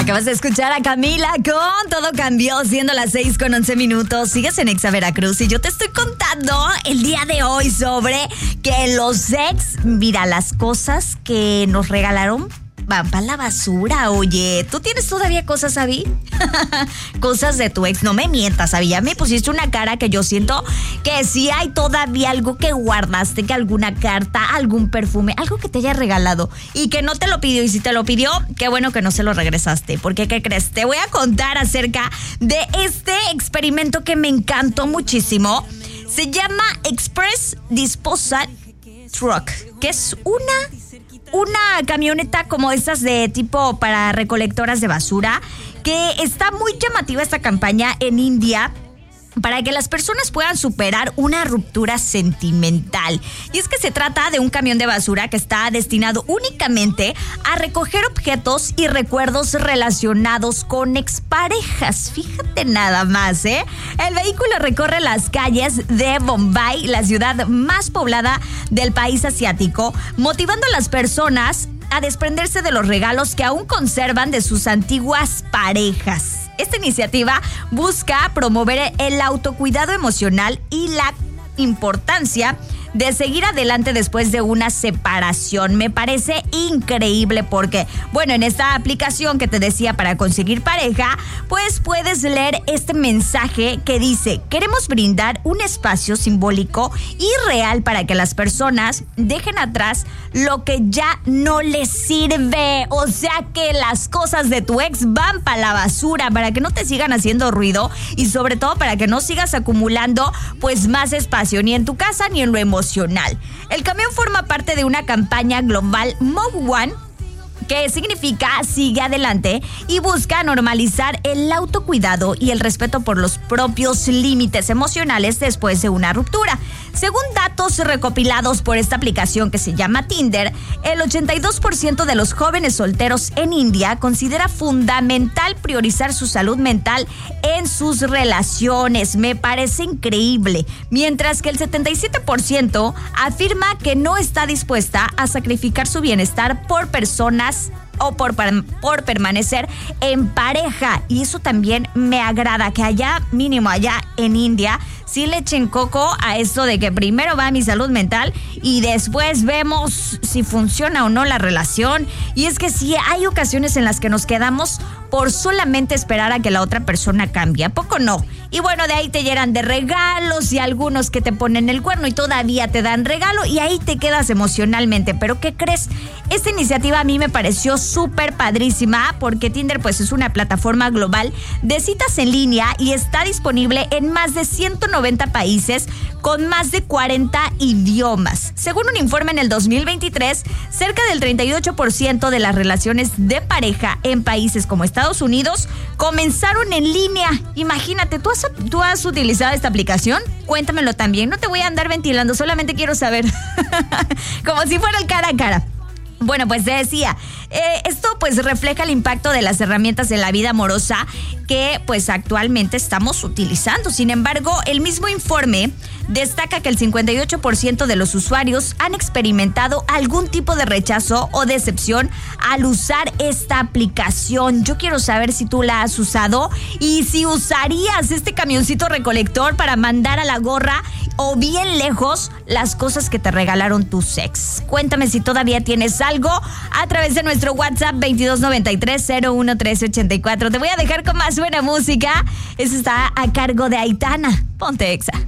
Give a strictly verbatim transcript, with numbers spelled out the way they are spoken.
Acabas de escuchar a Camila con Todo Cambió, siendo las seis con once minutos. Sigues en Exa Veracruz y yo te estoy contando el día de hoy sobre que los ex, mira, las cosas que nos regalaron van para la basura. Oye, ¿tú tienes todavía cosas, Abby? Cosas de tu ex. No me mientas, Abby. Ya me pusiste una cara que yo siento que sí hay todavía algo que guardaste, que alguna carta, algún perfume, algo que te haya regalado y que no te lo pidió. Y si te lo pidió, qué bueno que no se lo regresaste. Porque, ¿qué crees? Te voy a contar acerca de este experimento que me encantó muchísimo. Se llama Express Disposal Truck, que es una... Una camioneta como estas de tipo para recolectoras de basura, que está muy llamativa esta campaña en India para que las personas puedan superar una ruptura sentimental. Y es que se trata de un camión de basura que está destinado únicamente a recoger objetos y recuerdos relacionados con exparejas. Fíjate nada más, ¿eh? El vehículo recorre las calles de Bombay, la ciudad más poblada del país asiático, motivando a las personas a desprenderse de los regalos que aún conservan de sus antiguas parejas. Esta iniciativa busca promover el autocuidado emocional y la importancia de seguir adelante después de una separación. Me parece increíble porque, bueno, en esta aplicación que te decía para conseguir pareja, pues puedes leer este mensaje que dice: queremos brindar un espacio simbólico y real para que las personas dejen atrás lo que ya no les sirve. O sea que las cosas de tu ex van para la basura, para que no te sigan haciendo ruido y sobre todo para que no sigas acumulando pues más espacio ni en tu casa ni en lo emocional. El camión forma parte de una campaña global Move One, que significa sigue adelante, y busca normalizar el autocuidado y el respeto por los propios límites emocionales después de una ruptura. Según datos recopilados por esta aplicación que se llama Tinder, el ochenta y dos por ciento de los jóvenes solteros en India considera fundamental priorizar su salud mental en sus relaciones. Me parece increíble. Mientras que el setenta y siete por ciento afirma que no está dispuesta a sacrificar su bienestar por personas o por, por permanecer en pareja. Y eso también me agrada, que allá, mínimo allá en India, sí le echen coco a esto de que primero va mi salud mental y después vemos si funciona o no la relación. Y es que sí hay ocasiones en las que nos quedamos por solamente esperar a que la otra persona cambie. ¿A poco no? Y bueno, de ahí te llenan de regalos y algunos que te ponen el cuerno y todavía te dan regalo y ahí te quedas emocionalmente. ¿Pero qué crees? Esta iniciativa a mí me pareció súper padrísima porque Tinder pues es una plataforma global de citas en línea y está disponible en más de ciento noventa países con más de cuarenta idiomas. Según un informe en el dos mil veintitrés, cerca del treinta y ocho por ciento de las relaciones de pareja en países como Estados Unidos comenzaron en línea. Imagínate, ¿tú has, tú has utilizado esta aplicación? Cuéntamelo también, no te voy a andar ventilando, solamente quiero saber. Como si fuera el cara a cara. Bueno, pues te decía, eh, esto pues refleja el impacto de las herramientas de la vida amorosa que pues actualmente estamos utilizando. Sin embargo, el mismo informe destaca que el cincuenta y ocho por ciento de los usuarios han experimentado algún tipo de rechazo o decepción al usar esta aplicación. Yo quiero saber si tú la has usado y si usarías este camioncito recolector para mandar a la gorra o bien lejos las cosas que te regalaron tus ex. Cuéntame si todavía tienes algo a través de nuestro WhatsApp veintidós noventa y tres cero uno trece ochenta y cuatro. Te voy a dejar con más buena música. Eso está a cargo de Aitana. Ponte Exa.